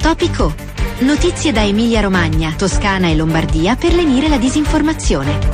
Topico. Notizie da Emilia-Romagna, Toscana e Lombardia per lenire la disinformazione.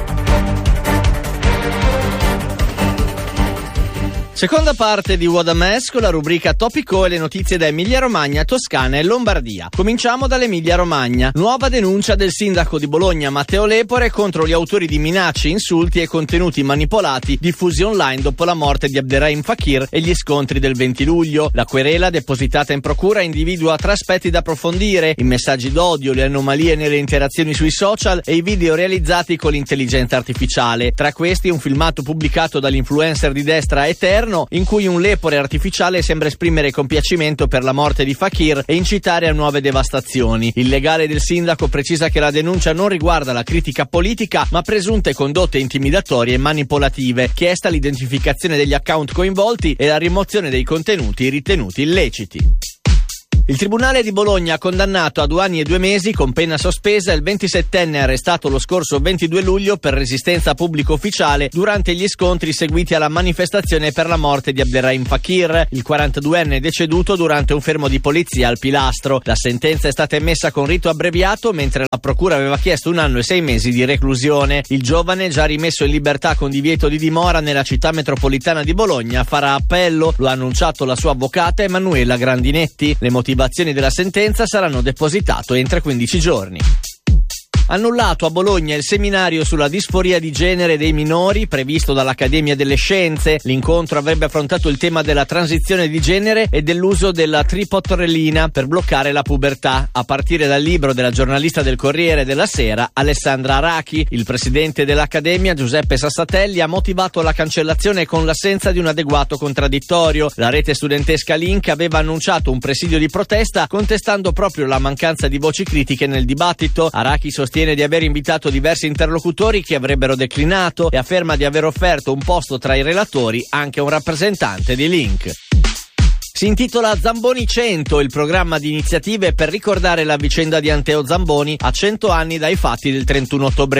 Seconda parte di What a Mess con la rubrica Topico e le notizie da Emilia-Romagna, Toscana e Lombardia. Cominciamo dall'Emilia-Romagna. Nuova denuncia del sindaco di Bologna Matteo Lepore contro gli autori di minacce, insulti e contenuti manipolati diffusi online dopo la morte di Abderrahim Fakir e gli scontri del 20 luglio. La querela depositata in procura individua 3 aspetti da approfondire: i messaggi d'odio, le anomalie nelle interazioni sui social e i video realizzati con l'intelligenza artificiale. Tra questi un filmato pubblicato dall'influencer di destra Eterno, in cui un Lepore artificiale sembra esprimere compiacimento per la morte di Fakir e incitare a nuove devastazioni. Il legale del sindaco precisa che la denuncia non riguarda la critica politica, ma presunte condotte intimidatorie e manipolative, chiesta l'identificazione degli account coinvolti e la rimozione dei contenuti ritenuti illeciti. Il Tribunale di Bologna ha condannato a 2 anni e 2 mesi con pena sospesa il 27enne arrestato lo scorso 22 luglio per resistenza a pubblico ufficiale durante gli scontri seguiti alla manifestazione per la morte di Abderrahim Fakir. Il 42enne è deceduto durante un fermo di polizia al Pilastro. La sentenza è stata emessa con rito abbreviato, mentre la procura aveva chiesto 1 anno e 6 mesi di reclusione. Il giovane, già rimesso in libertà con divieto di dimora nella città metropolitana di Bologna, farà appello. Lo ha annunciato la sua avvocata Emanuela Grandinetti. Le motivazioni della sentenza saranno depositate entro 15 giorni. Annullato a Bologna il seminario sulla disforia di genere dei minori previsto dall'Accademia delle Scienze. L'incontro avrebbe affrontato il tema della transizione di genere e dell'uso della triptorelina per bloccare la pubertà, a partire dal libro della giornalista del Corriere della Sera Alessandra Arachi. Il presidente dell'Accademia Giuseppe Sassatelli ha motivato la cancellazione con l'assenza di un adeguato contraddittorio. La rete studentesca Link aveva annunciato un presidio di protesta contestando proprio la mancanza di voci critiche nel dibattito. Arachi sostiene di aver invitato diversi interlocutori che avrebbero declinato e afferma di aver offerto un posto tra i relatori anche a un rappresentante di Link. Si intitola Zamboni 100, il programma di iniziative per ricordare la vicenda di Anteo Zamboni a 100 anni dai fatti del 31 ottobre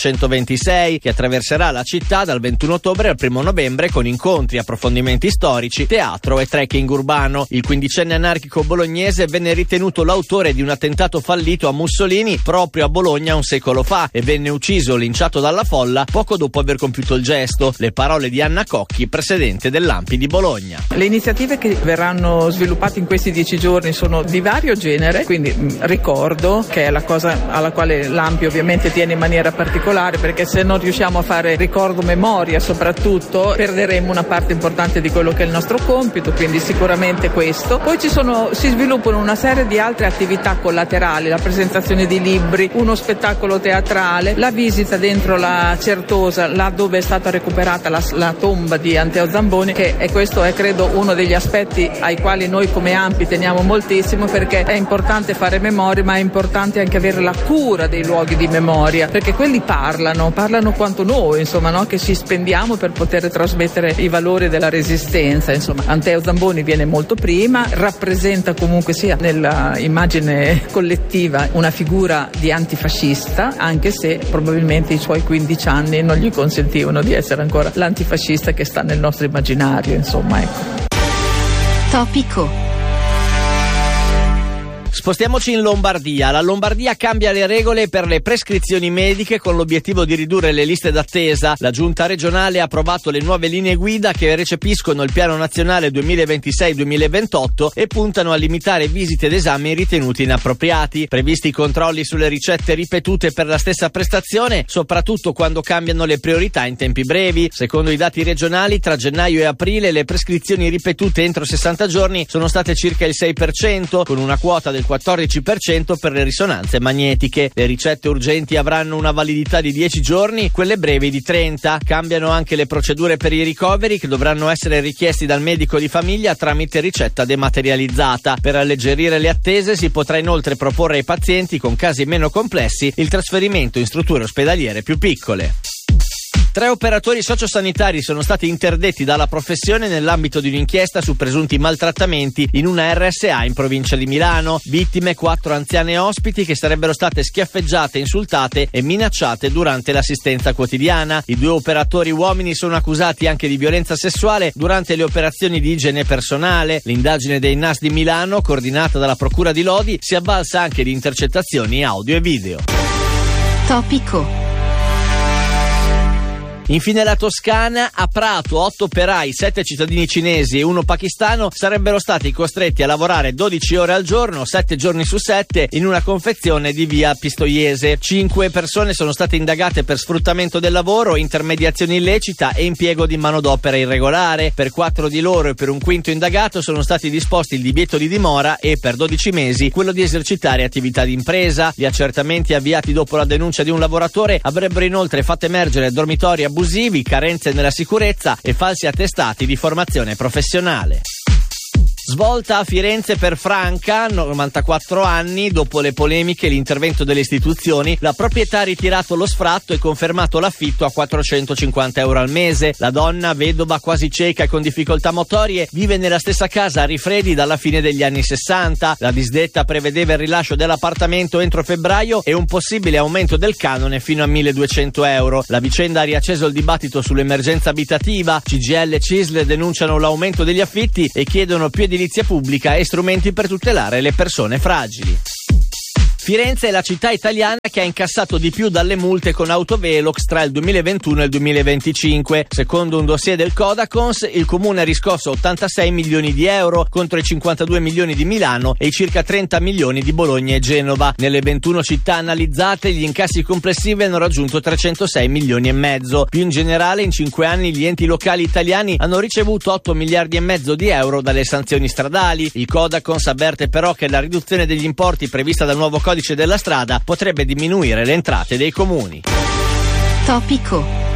1926, che attraverserà la città dal 21 ottobre al 1 novembre con incontri, approfondimenti storici, teatro e trekking urbano. Il 15enne anarchico bolognese venne ritenuto l'autore di un attentato fallito a Mussolini proprio a Bologna un secolo fa e venne ucciso, linciato dalla folla, poco dopo aver compiuto il gesto. Le parole di Anna Cocchi, presidente dell'ANPI di Bologna. Le iniziative che verranno sviluppati in questi 10 giorni sono di vario genere, quindi ricordo, che è la cosa alla quale l'ANPI ovviamente tiene in maniera particolare, perché se non riusciamo a fare ricordo, memoria soprattutto, perderemo una parte importante di quello che è il nostro compito, quindi sicuramente questo. Poi si sviluppano una serie di altre attività collaterali, la presentazione di libri, uno spettacolo teatrale, la visita dentro la Certosa, là dove è stata recuperata la tomba di Anteo Zamboni, questo è credo uno degli aspetti ai quali noi come ANPI teniamo moltissimo, perché è importante fare memoria, ma è importante anche avere la cura dei luoghi di memoria, perché quelli parlano quanto noi, insomma, no? Che ci spendiamo per poter trasmettere i valori della resistenza. Insomma, Anteo Zamboni viene molto prima, rappresenta comunque sia nella immagine collettiva una figura di antifascista, anche se probabilmente i suoi 15 anni non gli consentivano di essere ancora l'antifascista che sta nel nostro immaginario, insomma, ecco. Topico. Spostiamoci in Lombardia. La Lombardia cambia le regole per le prescrizioni mediche con l'obiettivo di ridurre le liste d'attesa. La giunta regionale ha approvato le nuove linee guida che recepiscono il piano nazionale 2026-2028 e puntano a limitare visite ed esami ritenuti inappropriati. Previsti controlli sulle ricette ripetute per la stessa prestazione, soprattutto quando cambiano le priorità in tempi brevi. Secondo i dati regionali, tra gennaio e aprile le prescrizioni ripetute entro 60 giorni sono state circa il 6%, con una quota del 14% per le risonanze magnetiche. Le ricette urgenti avranno una validità di 10 giorni, quelle brevi di 30. Cambiano anche le procedure per i ricoveri, che dovranno essere richiesti dal medico di famiglia tramite ricetta dematerializzata. Per alleggerire le attese si potrà inoltre proporre ai pazienti con casi meno complessi il trasferimento in strutture ospedaliere più piccole. 3 operatori sociosanitari sono stati interdetti dalla professione nell'ambito di un'inchiesta su presunti maltrattamenti in una RSA in provincia di Milano. Vittime 4 anziane ospiti che sarebbero state schiaffeggiate, insultate e minacciate durante l'assistenza quotidiana. I 2 operatori uomini sono accusati anche di violenza sessuale durante le operazioni di igiene personale. L'indagine dei NAS di Milano, coordinata dalla Procura di Lodi, si avvalsa anche di intercettazioni audio e video. Topico. Infine la Toscana. A Prato 8 operai, 7 cittadini cinesi e 1 pakistano sarebbero stati costretti a lavorare 12 ore al giorno, 7 giorni su 7, in una confezione di via Pistoiese. 5 persone sono state indagate per sfruttamento del lavoro, intermediazione illecita e impiego di manodopera irregolare. Per 4 di loro e per un quinto indagato sono stati disposti il divieto di dimora e per 12 mesi quello di esercitare attività di impresa. Gli accertamenti avviati dopo la denuncia di un lavoratore avrebbero inoltre fatto emergere dormitori abusivi, carenze nella sicurezza e falsi attestati di formazione professionale. Svolta a Firenze per Franca, 94 anni, dopo le polemiche e l'intervento delle istituzioni, la proprietà ha ritirato lo sfratto e confermato l'affitto a 450 euro al mese. La donna, vedova, quasi cieca e con difficoltà motorie, vive nella stessa casa a Rifredi dalla fine degli anni 60. La disdetta prevedeva il rilascio dell'appartamento entro febbraio e un possibile aumento del canone fino a 1.200 euro. La vicenda ha riacceso il dibattito sull'emergenza abitativa. CGIL e CISL denunciano l'aumento degli affitti e chiedono più edilizia pubblica e strumenti per tutelare le persone fragili. Firenze è la città italiana che ha incassato di più dalle multe con autovelox tra il 2021 e il 2025. Secondo un dossier del Codacons, il comune ha riscosso 86 milioni di euro contro i 52 milioni di Milano e i circa 30 milioni di Bologna e Genova. Nelle 21 città analizzate, gli incassi complessivi hanno raggiunto 306 milioni e mezzo. Più in generale, in 5 anni gli enti locali italiani hanno ricevuto 8 miliardi e mezzo di euro dalle sanzioni stradali. Il Codacons avverte però che la riduzione degli importi prevista dal nuovo codice della strada potrebbe diminuire le entrate dei comuni. Topico.